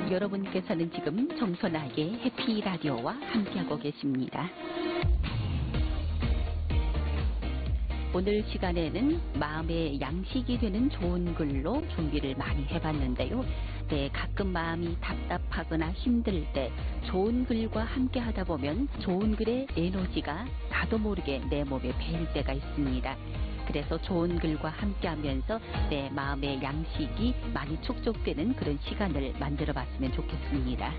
여러분께서는 지금 정선아의 해피라디오와 함께하고 계십니다. 오늘 시간에는 마음의 양식이 되는 좋은 글로 준비를 많이 해봤는데요. 네, 가끔 마음이 답답하거나 힘들 때 좋은 글과 함께 하다 보면 좋은 글의 에너지가 나도 모르게 내 몸에 배일 때가 있습니다. 그래서 좋은 글과 함께 하면서 내 마음의 양식이 많이 축적되는 그런 시간을 만들어 봤으면 좋겠습니다.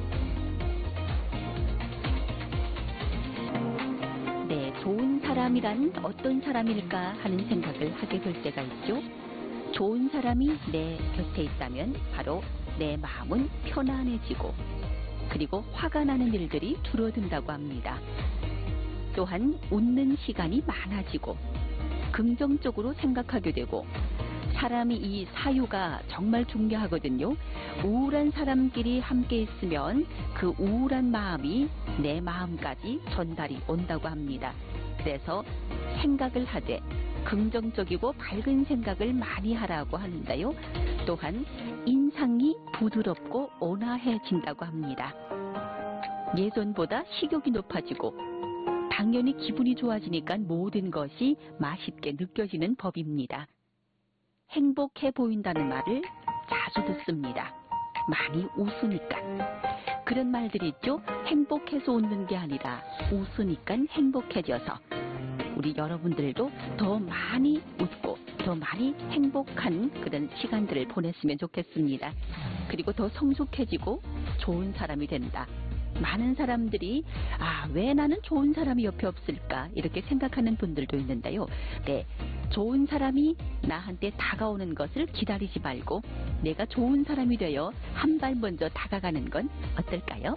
네, 좋은 사람이란 어떤 사람일까 하는 생각을 하게 될 때가 있죠. 좋은 사람이 내 곁에 있다면 바로 내 마음은 편안해지고 그리고 화가 나는 일들이 줄어든다고 합니다. 또한 웃는 시간이 많아지고 긍정적으로 생각하게 되고 사람이 이 사유가 정말 중요하거든요. 우울한 사람끼리 함께 있으면 그 우울한 마음이 내 마음까지 전달이 온다고 합니다. 그래서 생각을 하되 긍정적이고 밝은 생각을 많이 하라고 하는데요. 또한 인상이 부드럽고 온화해진다고 합니다. 예전보다 식욕이 높아지고 당연히 기분이 좋아지니까 모든 것이 맛있게 느껴지는 법입니다. 행복해 보인다는 말을 자주 듣습니다. 많이 웃으니까. 그런 말들이 있죠. 행복해서 웃는 게 아니라 웃으니까 행복해져서 우리 여러분들도 더 많이 웃고 더 많이 행복한 그런 시간들을 보냈으면 좋겠습니다. 그리고 더 성숙해지고 좋은 사람이 된다. 많은 사람들이 왜 나는 좋은 사람이 옆에 없을까 이렇게 생각하는 분들도 있는데요. 네, 좋은 사람이 나한테 다가오는 것을 기다리지 말고 내가 좋은 사람이 되어 한 발 먼저 다가가는 건 어떨까요?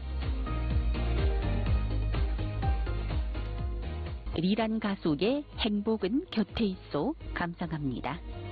리란 가수의 행복은 곁에 있어 감상합니다.